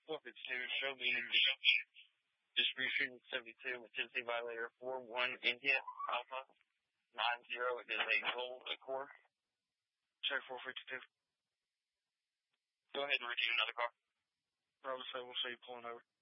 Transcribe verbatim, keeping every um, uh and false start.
four fifty-two, show me distribution seventy-two with Tennessee violator four one India Alpha nine zero. It is a gold Accord. Check four fifty-two. Go ahead and redeem another car. Bravo seven, we'll see you pulling over.